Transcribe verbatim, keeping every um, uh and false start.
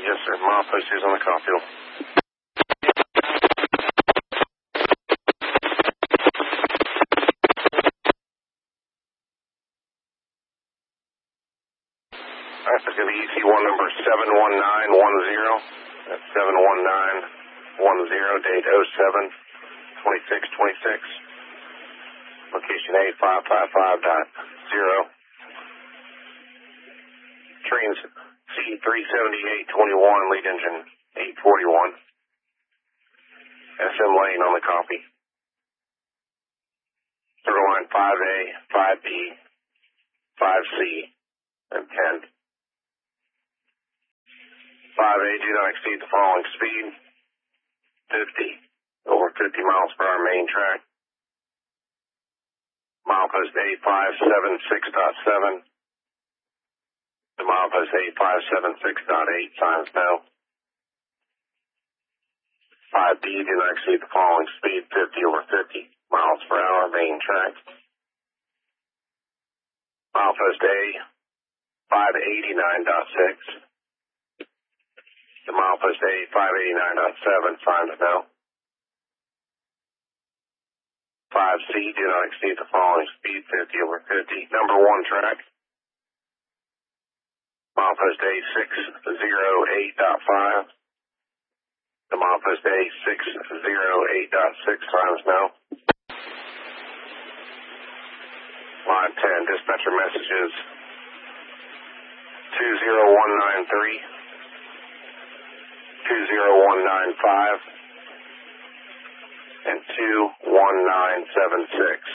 Yes, sir. Milepost is on the cockpit. Alright, that's going to be E C one number seven one nine one zero. That's seven one nine one zero, date oh seven twenty-six twenty-six. Location A five five five dot zero. Trains C three seventy-eight twenty-one, lead engine eight forty-one. S M lane on the copy. Circle line five A, five B, five C, and ten. five A, do not exceed the following speed. fifty, over fifty miles per hour main track. Milepost A five seven six point seven. The milepost A five seven six point eight, signs no. five B, do not exceed the following speed. fifty, over fifty miles per hour main track. Milepost A five eighty-nine point six. The milepost A five eighty-nine point seven, signs no. five C, do not exceed the following speed. fifty, over fifty. Number one track. Milepost A six oh eight point five. The milepost A six oh eight point six, signs no. Line ten, dispatcher messages two zero one nine three, two zero one nine five, and two one nine seven six.